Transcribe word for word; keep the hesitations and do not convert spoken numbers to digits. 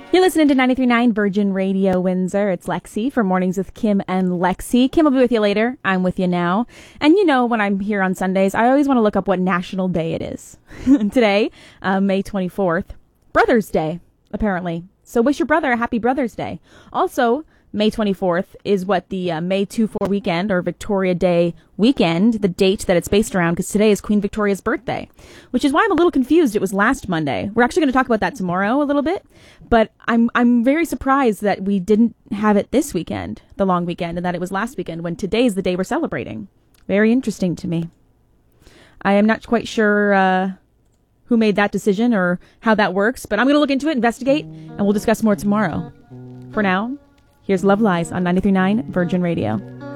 You're listening to ninety-three point nine Virgin Radio Windsor. It's Lexi for Mornings with Kim and Lexi. Kim will be with you later. I'm with you now. And you know, when I'm here on Sundays, I always want to look up what national day it is. Today, uh, May twenty-fourth, Brother's Day, apparently. So wish your brother a happy Brother's Day. Also, May twenty-fourth is what the uh, May twenty-fourth weekend, or Victoria Day weekend, the date that it's based around, because today is Queen Victoria's birthday, which is why I'm a little confused. It was last Monday. We're actually going to talk about that tomorrow a little bit, but I'm I'm very surprised that we didn't have it this weekend, the long weekend, and that it was last weekend when today is the day we're celebrating. Very interesting to me. I am not quite sure uh, who made that decision or how that works, but I'm going to look into it, investigate, and we'll discuss more tomorrow. For now, here's Love Lies on ninety-three point nine Virgin Radio.